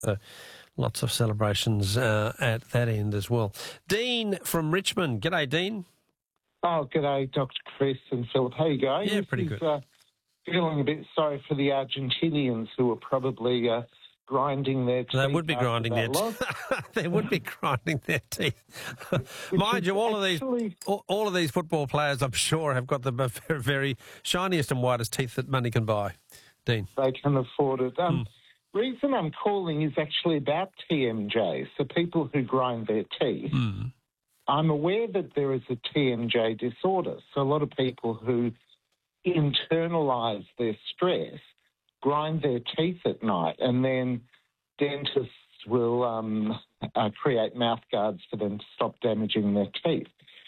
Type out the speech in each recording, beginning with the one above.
So lots of celebrations at that end as well. Dean from Richmond. G'day, Dean. Oh, g'day, Dr. Chris and Philip. How you going? Yeah, pretty good. Feeling a bit sorry for the Argentinians who are probably grinding their teeth. They would be grinding their teeth. They would be grinding their teeth. Mind you, all of these football players, I'm sure, have got the very, very shiniest and whitest teeth that money can buy. Dean, they can afford it. Reason I'm calling is actually about TMJ. So people who grind their teeth. I'm aware that there is a TMJ disorder. So a lot of people who internalise their stress grind their teeth at night, and then dentists will create mouth guards for them to stop damaging their teeth.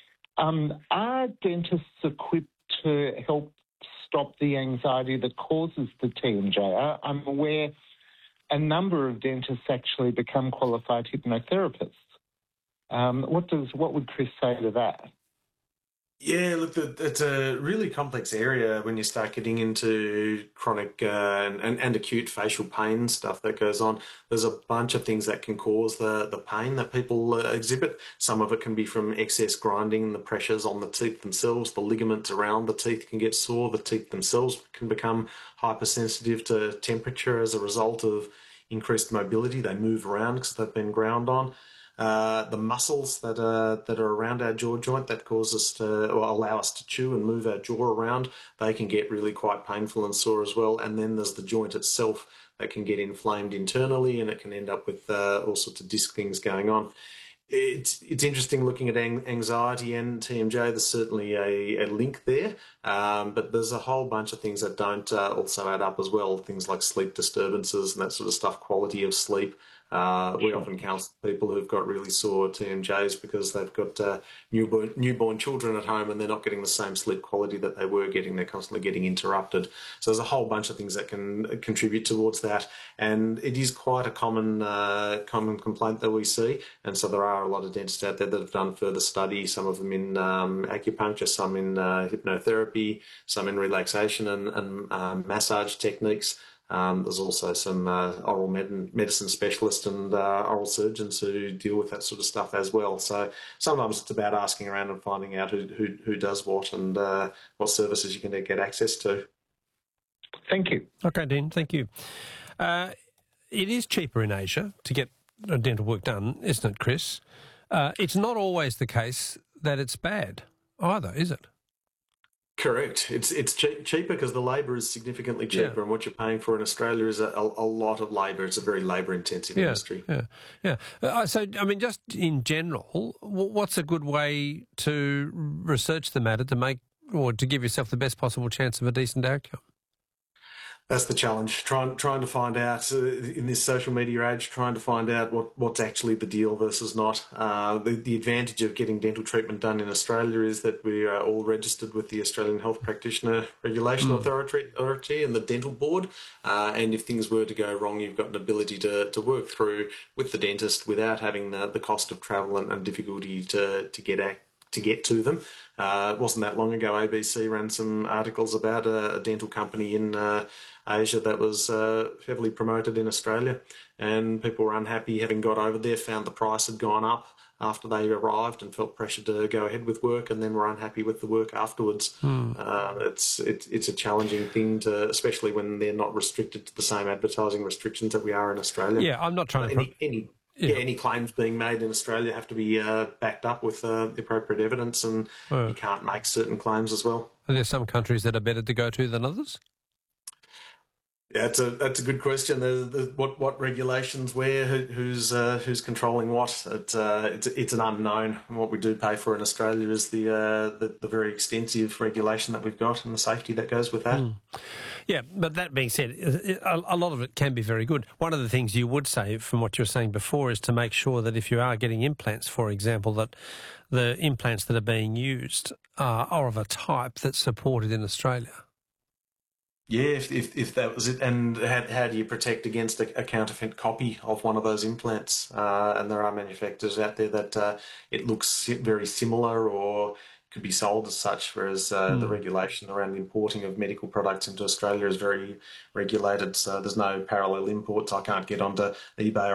Are dentists equipped to help stop the anxiety that causes the TMJ? I'm aware a number of dentists actually become qualified hypnotherapists. What would Chris say to that? Yeah, look, it's a really complex area when you start getting into chronic and acute facial pain stuff that goes on. There's a bunch of things that can cause the pain that people exhibit. Some of it can be from excess grinding, the pressures on the teeth themselves, the ligaments around the teeth can get sore, the teeth themselves can become hypersensitive to temperature as a result of increased mobility. They move around because they've been ground on. The muscles that are around our jaw joint that cause us to, or allow us to chew and move our jaw around, they can get really quite painful and sore as well. And then there's the joint itself that can get inflamed internally, and it can end up with all sorts of disc things going on. It's interesting looking at anxiety and TMJ. There's certainly a link there, but there's a whole bunch of things that don't also add up as well. Things like sleep disturbances and that sort of stuff, quality of sleep. We often counsel people who've got really sore TMJs because they've got newborn children at home and they're not getting the same sleep quality that they were getting. They're constantly getting interrupted. So there's a whole bunch of things that can contribute towards that. And it is quite a common complaint that we see. And so there are a lot of dentists out there that have done further study, some of them in acupuncture, some in hypnotherapy, some in relaxation and massage techniques. There's also some oral medicine specialists and oral surgeons who deal with that sort of stuff as well. So sometimes it's about asking around and finding out who does what and what services you can get access to. Thank you. Okay, Dean, thank you. It is cheaper in Asia to get dental work done, isn't it, Chris? It's not always the case that it's bad either, is it? Correct. It's cheaper because the labour is significantly cheaper, and what you're paying for in Australia is a lot of labour. It's a very labour-intensive industry. Yeah. So, I mean, just in general, what's a good way to research the matter to make or to give yourself the best possible chance of a decent outcome? That's the challenge, trying to find out in this social media age, trying to find out what's actually the deal versus not. The advantage of getting dental treatment done in Australia is that we are all registered with the Australian Health Practitioner Regulation Authority and the Dental Board. And if things were to go wrong, you've got an ability to work through with the dentist without having the cost of travel and difficulty to get to them. It wasn't that long ago, ABC ran some articles about a dental company in Asia that was heavily promoted in Australia, and people were unhappy having got over there, found the price had gone up after they arrived and felt pressure to go ahead with work, and then were unhappy with the work afterwards. It's a challenging thing to, especially when they're not restricted to the same advertising restrictions that we are in Australia. Yeah, I'm not trying to... Any claims being made in Australia have to be backed up with the appropriate evidence, and you can't make certain claims as well. Are there some countries that are better to go to than others? Yeah, that's a good question. What regulations where, who's controlling what? It's an unknown. And what we do pay for in Australia is the very extensive regulation that we've got and the safety that goes with that. Yeah, but that being said, a lot of it can be very good. One of the things you would say, from what you were saying before, is to make sure that if you are getting implants, for example, that the implants that are being used are of a type that's supported in Australia. Yeah, if that was it. And how do you protect against a counterfeit copy of one of those implants? And there are manufacturers out there that it looks very similar or could be sold as such, whereas the regulation around the importing of medical products into Australia is very regulated. So there's no parallel imports. I can't get onto eBay